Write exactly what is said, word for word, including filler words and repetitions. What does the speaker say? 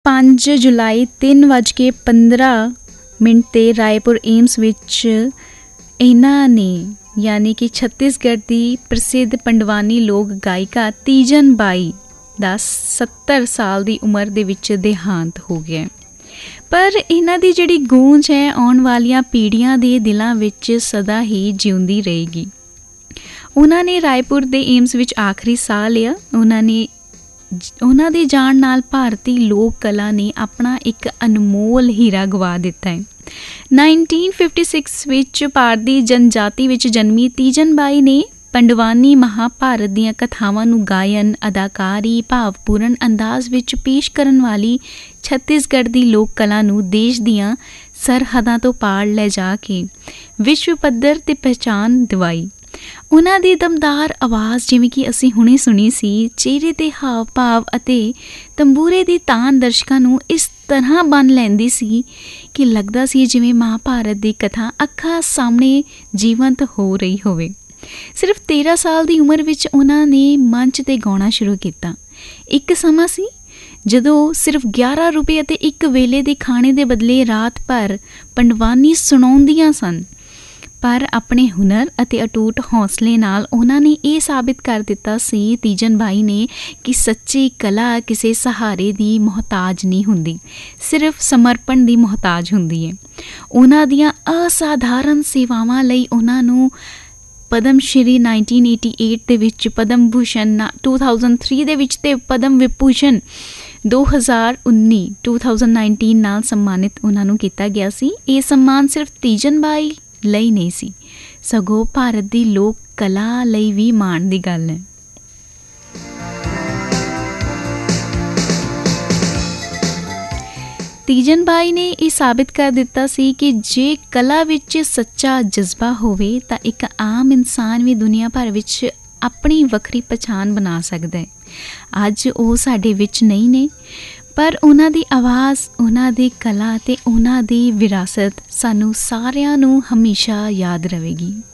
ਪੰਜ ਜੁਲਾਈ ਤਿੰਨ ਵੱਜ ਕੇ ਪੰਦਰਾਂ ਮਿੰਟ 'ਤੇ ਰਾਏਪੁਰ ਏਮਸ ਵਿੱਚ ਇਹਨਾਂ ਨੇ ਯਾਨੀ ਕਿ ਛੱਤੀਸਗੜ੍ਹ ਦੀ ਪ੍ਰਸਿੱਧ ਪੰਡਵਾਨੀ ਲੋਕ ਗਾਇਕਾ ਤੀਜਨ ਬਾਈ ਦਾ ਸੱਤਰ ਸਾਲ ਦੀ ਉਮਰ ਦੇ ਵਿੱਚ ਦੇਹਾਂਤ ਹੋ ਗਿਆ। ਪਰ ਇਹਨਾਂ ਦੀ ਜਿਹੜੀ ਗੂੰਜ ਹੈ ਆਉਣ ਵਾਲੀਆਂ ਪੀੜ੍ਹੀਆਂ ਦੇ ਦਿਲਾਂ ਵਿੱਚ ਸਦਾ ਹੀ ਜਿਉਂਦੀ ਰਹੇਗੀ। ਉਹਨਾਂ ਨੇ ਰਾਏਪੁਰ ਦੇ ਏਮਸ ਵਿੱਚ ਆਖਰੀ ਸਾਹ ਲਿਆ। ਉਹਨਾਂ ਨੇ ਉਹਨਾਂ ਦੇ ਜਾਣ ਨਾਲ ਭਾਰਤੀ ਲੋਕ ਕਲਾ ਨੇ ਆਪਣਾ ਇੱਕ ਅਨਮੋਲ ਹੀਰਾ ਗਵਾ ਦਿੱਤਾ ਹੈ। ਨਾਈਨਟੀਨ ਫਿਫਟੀ ਸਿਕਸ ਵਿੱਚ ਭਾਰਤੀ ਜਨਜਾਤੀ ਵਿੱਚ ਜਨਮੀ ਤੀਜਨ ਬਾਈ ਨੇ ਪੰਡਵਾਨੀ ਮਹਾਂਭਾਰਤ ਦੀਆਂ ਕਥਾਵਾਂ ਨੂੰ ਗਾਇਨ, ਅਦਾਕਾਰੀ, ਭਾਵਪੂਰਨ ਅੰਦਾਜ਼ ਵਿੱਚ ਪੇਸ਼ ਕਰਨ ਵਾਲੀ ਛੱਤੀਸਗੜ੍ਹ ਦੀ ਲੋਕ ਕਲਾ ਨੂੰ ਦੇਸ਼ ਦੀਆਂ ਸਰਹੱਦਾਂ ਤੋਂ ਪਾਰ ਲੈ ਜਾ ਕੇ ਵਿਸ਼ਵ ਪੱਧਰ 'ਤੇ ਪਹਿਚਾਣ ਦਿਵਾਈ। ਉਹਨਾਂ ਦੀ ਦਮਦਾਰ ਆਵਾਜ਼, ਜਿਵੇਂ ਕਿ ਅਸੀਂ ਹੁਣੇ ਸੁਣੀ ਸੀ, ਚਿਹਰੇ 'ਤੇ ਹਾਵ ਭਾਵ ਅਤੇ ਤੰਬੂਰੇ ਦੀ ਤਾਨ ਦਰਸ਼ਕਾਂ ਨੂੰ ਇਸ ਤਰ੍ਹਾਂ ਬੰਨ ਲੈਂਦੀ ਸੀ ਕਿ ਲੱਗਦਾ ਸੀ ਜਿਵੇਂ ਮਹਾਂਭਾਰਤ ਦੀ ਕਥਾ ਅੱਖਾਂ ਸਾਹਮਣੇ ਜੀਵੰਤ ਹੋ ਰਹੀ ਹੋਵੇ। ਸਿਰਫ ਤੇਰ੍ਹਾਂ ਸਾਲ ਦੀ ਉਮਰ ਵਿੱਚ ਉਹਨਾਂ ਨੇ ਮੰਚ 'ਤੇ ਗਾਉਣਾ ਸ਼ੁਰੂ ਕੀਤਾ। ਇੱਕ ਸਮਾਂ ਸੀ ਜਦੋਂ ਸਿਰਫ ਗਿਆਰਾਂ ਰੁਪਏ ਅਤੇ ਇੱਕ ਵੇਲੇ ਦੇ ਖਾਣੇ ਦੇ ਬਦਲੇ ਰਾਤ ਭਰ ਪੰਡਵਾਨੀ ਸੁਣਾਉਂਦੀਆਂ ਸਨ। ਪਰ ਆਪਣੇ ਹੁਨਰ ਅਤੇ ਅਟੁੱਟ ਹੌਸਲੇ ਨਾਲ ਉਹਨਾਂ ਨੇ ਇਹ ਸਾਬਿਤ ਕਰ ਦਿੱਤਾ ਸੀ, ਤੀਜਨ ਬਾਈ ਨੇ, ਕਿ ਸੱਚੀ ਕਲਾ ਕਿਸੇ ਸਹਾਰੇ ਦੀ ਮੁਹਤਾਜ ਨਹੀਂ ਹੁੰਦੀ, ਸਿਰਫ ਸਮਰਪਣ ਦੀ ਮੁਹਤਾਜ ਹੁੰਦੀ ਹੈ। ਉਹਨਾਂ ਦੀਆਂ ਅਸਾਧਾਰਨ ਸੇਵਾਵਾਂ ਲਈ ਉਹਨਾਂ ਨੂੰ Padma Shri nineteen eighty eight ਦੇ ਵਿੱਚ, Padma Bhushan to thousand three ਦੇ ਵਿੱਚ ਅਤੇ ਪਦਮ ਵਿਭੂਸ਼ਣ ਦੋ ਹਜ਼ਾਰ ਉੱਨੀ ਟੂ ਥਾਊਜ਼ੈਂਡ ਨਾਈਨਟੀਨ ਨਾਲ ਸਨਮਾਨਿਤ ਉਹਨਾਂ ਨੂੰ ਕੀਤਾ ਗਿਆ ਸੀ। ਇਹ ਸਨਮਾਨ ਸਿਰਫ ਤੀਜਨ ਬਾਈ ਲਈ ਨਹੀਂ ਸੀ, ਸਗੋਂ ਭਾਰਤ ਦੀ ਲੋਕ ਕਲਾ ਲਈ ਵੀ ਮਾਣ ਦੀ ਗੱਲ ਹੈ। ਤੀਜਨ ਬਾਈ ਨੇ ਇਹ ਸਾਬਿਤ ਕਰ ਦਿੱਤਾ ਸੀ ਕਿ ਜੇ ਕਲਾ ਵਿੱਚ ਸੱਚਾ ਜਜ਼ਬਾ ਹੋਵੇ ਤਾਂ ਇੱਕ ਆਮ ਇਨਸਾਨ ਵੀ ਦੁਨੀਆ ਭਰ ਵਿੱਚ ਆਪਣੀ ਵੱਖਰੀ ਪਛਾਣ ਬਣਾ ਸਕਦਾ ਹੈ। ਅੱਜ ਉਹ ਸਾਡੇ ਵਿੱਚ ਨਹੀਂ ਨੇ, ਪਰ ਉਹਨਾਂ ਦੀ ਆਵਾਜ਼, ਉਹਨਾਂ ਦੀ ਕਲਾ ਅਤੇ ਉਹਨਾਂ ਦੀ ਵਿਰਾਸਤ ਸਾਨੂੰ ਸਾਰਿਆਂ ਨੂੰ ਹਮੇਸ਼ਾ ਯਾਦ ਰਹੇਗੀ।